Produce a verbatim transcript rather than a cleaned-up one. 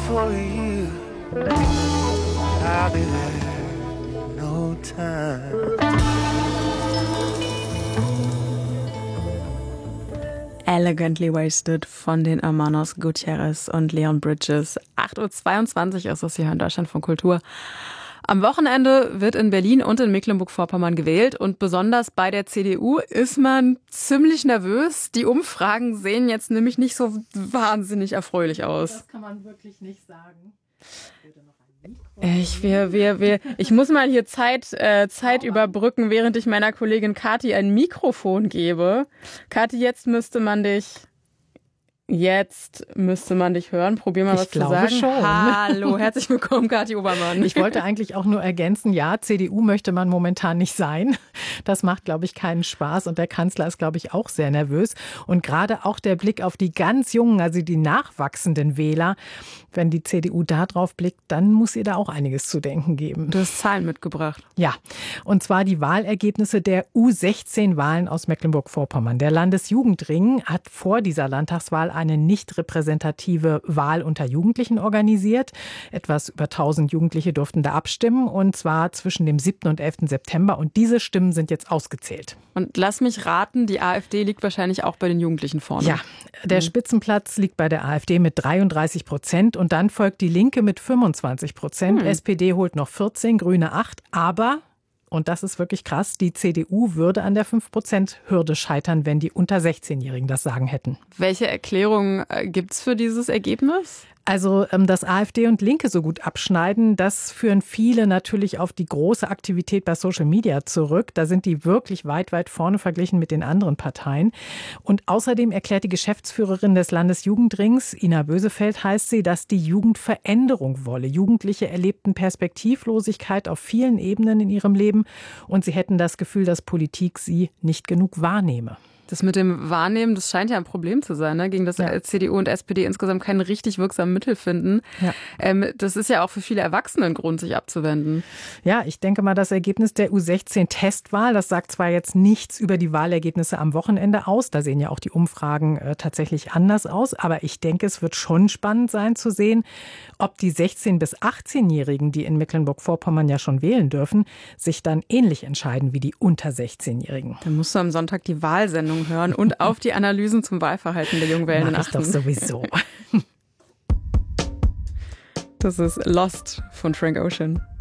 for you. I'll be there in no time. Elegantly Wasted von den Hermanos Gutierrez und Leon Bridges. acht Uhr zweiundzwanzig ist es hier in Deutschland von Kultur. Am Wochenende wird in Berlin und in Mecklenburg-Vorpommern gewählt und besonders bei der C D U ist man ziemlich nervös. Die Umfragen sehen jetzt nämlich nicht so wahnsinnig erfreulich aus. Das kann man wirklich nicht sagen. Ich, wir, wir, wir, ich muss mal hier Zeit, äh, Zeit überbrücken, während ich meiner Kollegin Kathi ein Mikrofon gebe. Kathi, jetzt müsste man dich... Jetzt müsste man dich hören. Probier mal ich was zu sagen. Ich glaube schon. Hallo, herzlich willkommen, Kathi Obermann. Ich wollte eigentlich auch nur ergänzen, ja, C D U möchte man momentan nicht sein. Das macht, glaube ich, keinen Spaß. Und der Kanzler ist, glaube ich, auch sehr nervös. Und gerade auch der Blick auf die ganz jungen, also die nachwachsenden Wähler, wenn die C D U da drauf blickt, dann muss ihr da auch einiges zu denken geben. Du hast Zahlen mitgebracht. Ja, und zwar die Wahlergebnisse der U sechzehn Wahlen aus Mecklenburg-Vorpommern. Der Landesjugendring hat vor dieser Landtagswahl eine nicht repräsentative Wahl unter Jugendlichen organisiert. Etwas über tausend Jugendliche durften da abstimmen und zwar zwischen dem siebten und elften September und diese Stimmen sind jetzt ausgezählt. Und lass mich raten, die AfD liegt wahrscheinlich auch bei den Jugendlichen vorne. Ja, der Spitzenplatz liegt bei der AfD mit dreiunddreißig Prozent und dann folgt die Linke mit fünfundzwanzig Prozent. Hm. S P D holt noch vierzehn, Grüne acht, aber... Und das ist wirklich krass, die C D U würde an der fünf Prozent Hürde scheitern, wenn die unter sechzehnjährigen das Sagen hätten. Welche Erklärung gibt es für dieses Ergebnis? Also, dass AfD und Linke so gut abschneiden, das führen viele natürlich auf die große Aktivität bei Social Media zurück. Da sind die wirklich weit, weit vorne verglichen mit den anderen Parteien. Und außerdem erklärt die Geschäftsführerin des Landesjugendrings, Ina Bösefeld heißt sie, dass die Jugend Veränderung wolle. Jugendliche erlebten Perspektivlosigkeit auf vielen Ebenen in ihrem Leben und sie hätten das Gefühl, dass Politik sie nicht genug wahrnehme. Das mit dem Wahrnehmen, das scheint ja ein Problem zu sein, ne? Gegen das ja. C D U und S P D insgesamt keinen richtig wirksamen Mittel finden. Ja. Ähm, das ist ja auch für viele Erwachsene ein Grund, sich abzuwenden. Ja, ich denke mal, das Ergebnis der U sechzehn Testwahl, das sagt zwar jetzt nichts über die Wahlergebnisse am Wochenende aus, da sehen ja auch die Umfragen äh, tatsächlich anders aus, aber ich denke, es wird schon spannend sein zu sehen, ob die sechzehn- bis achtzehnjährigen, die in Mecklenburg-Vorpommern ja schon wählen dürfen, sich dann ähnlich entscheiden wie die unter sechzehnjährigen. Dann musst du am Sonntag die Wahlsendung hören und auf die Analysen zum Wahlverhalten der jungen Wählenden achten. Mach ich doch sowieso. Das ist Lost von Frank Ocean.